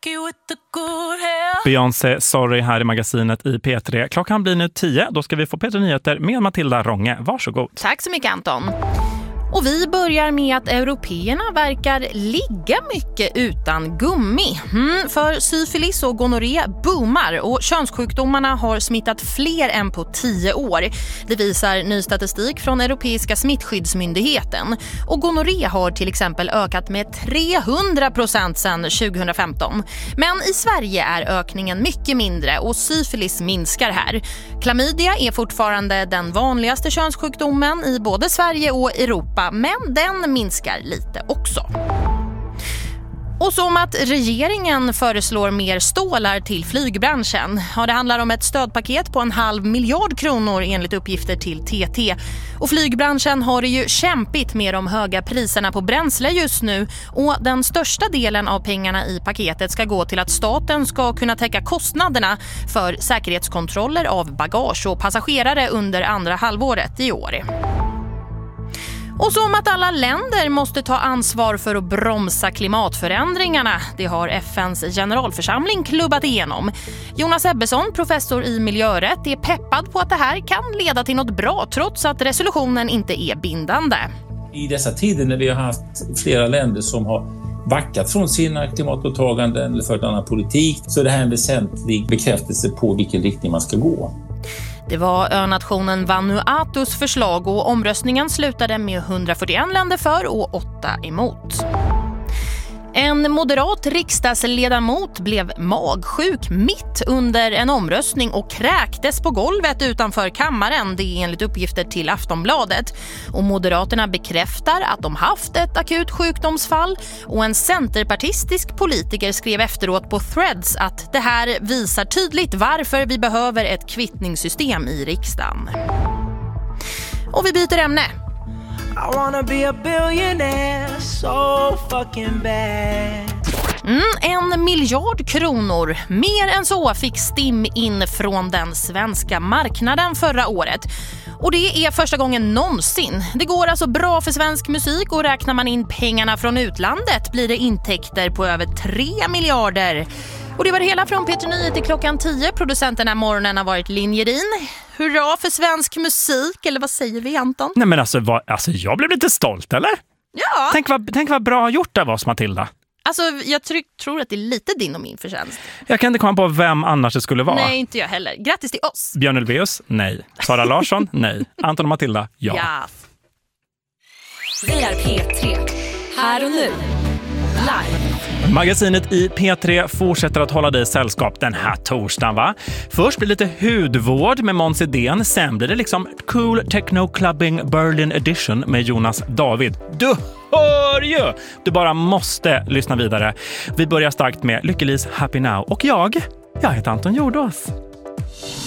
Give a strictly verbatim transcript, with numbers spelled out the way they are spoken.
Beyoncé, sorry här i magasinet i P tre. Klockan blir nu tio, då ska vi få P tre Nyheter med Matilda Ronge. Varsågod. Tack så mycket Anton. Och vi börjar med att européerna verkar ligga mycket utan gummi. Mm, för syfilis och gonorré boomar och könssjukdomarna har smittat fler än på tio år. Det visar ny statistik från Europeiska smittskyddsmyndigheten. Och gonorré har till exempel ökat med trehundra procent sedan tjugohundrafemton. Men i Sverige är ökningen mycket mindre och syfilis minskar här. Klamydia är fortfarande den vanligaste könssjukdomen i både Sverige och Europa. Men den minskar lite också. Och som att regeringen föreslår mer stålar till flygbranschen. Ja, det handlar om ett stödpaket på en halv miljard kronor enligt uppgifter till T T. Och flygbranschen har det ju kämpigt med de höga priserna på bränsle just nu. Och den största delen av pengarna i paketet ska gå till att staten ska kunna täcka kostnaderna för säkerhetskontroller av bagage och passagerare under andra halvåret i år. Och som att alla länder måste ta ansvar för att bromsa klimatförändringarna. Det har F N:s generalförsamling klubbat igenom. Jonas Ebbesson, professor i miljörätt, är peppad på att det här kan leda till något bra trots att resolutionen inte är bindande. I dessa tider när vi har haft flera länder som har backat från sina klimatåtaganden eller för en annan politik, så är det här en väsentlig bekräftelse på vilken riktning man ska gå. Det var önationen Vanuatus förslag och omröstningen slutade med hundrafyrtioen länder för och åtta emot. En moderat riksdagsledamot blev magsjuk mitt under en omröstning och kräktes på golvet utanför kammaren, det är enligt uppgifter till Aftonbladet. Och Moderaterna bekräftar att de haft ett akut sjukdomsfall och en centerpartistisk politiker skrev efteråt på Threads att det här visar tydligt varför vi behöver ett kvittningssystem i riksdagen. Och vi byter ämne. I wanna be a billionaire so fucking bad. Mm, en miljard kronor. Mer än så fick Stim in från den svenska marknaden förra året. Och det är första gången någonsin. Det går alltså bra för svensk musik och räknar man in pengarna från utlandet blir det intäkter på över tre miljarder. Och det var det hela från P tre Nyheter klockan tio. Producenten här morgonen har varit Linjerin. Hurra för svensk musik, eller vad säger vi Anton? Nej men alltså, vad, alltså jag blev lite stolt, eller? Ja. Tänk vad, tänk vad bra gjort det var, Matilda. Alltså jag tr- tror att det är lite din och min förtjänst. Jag kan inte komma på vem annars det skulle vara. Nej, inte jag heller. Grattis till oss. Björn Ulvaeus, nej. Sara Larsson, nej. Anton och Matilda, ja. Ja. Vi är P tre. Här och nu. Live. Magasinet i P tre fortsätter att hålla dig i sällskap den här torsdagen, va? Först blir det lite hudvård med Måns Idén. Sen blir det liksom Cool Techno Clubbing Berlin Edition med Jonas David. Du hör ju! Du bara måste lyssna vidare. Vi börjar starkt med Lyckelis Happy Now. Och jag, jag heter Anton Jordås.